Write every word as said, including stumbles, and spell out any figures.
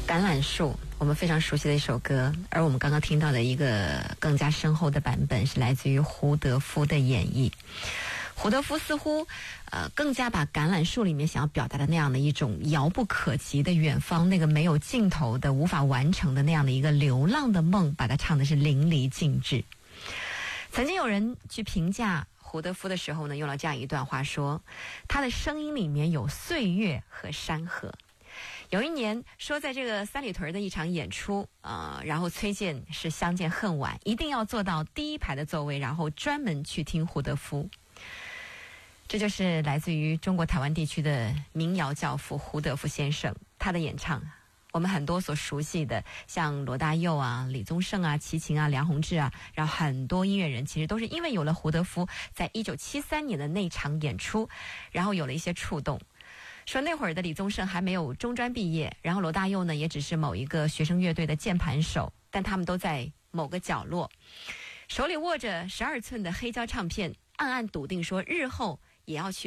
橄榄树，我们非常熟悉的一首歌，而我们刚刚听到的一个更加深厚的版本是来自于胡德夫的演绎。胡德夫似乎呃更加把橄榄树里面想要表达的那样的一种遥不可及的远方，那个没有尽头的无法完成的那样的一个流浪的梦，把它唱的是淋漓尽致。曾经有人去评价胡德夫的时候呢，用了这样一段话说，他的声音里面有岁月和山河。有一年说在这个三里屯的一场演出呃，然后崔健是相见恨晚，一定要坐到第一排的座位，然后专门去听胡德夫。这就是来自于中国台湾地区的民谣教父胡德夫先生，他的演唱我们很多所熟悉的，像罗大佑啊、李宗盛啊、齐秦啊、梁鸿志啊，然后很多音乐人其实都是因为有了胡德夫在一九七三年的那场演出，然后有了一些触动。说那会儿的李宗盛还没有中专毕业，然后罗大佑呢也只是某一个学生乐队的键盘手，但他们都在某个角落，手里握着十二寸的黑胶唱片，暗暗笃定说日后也要去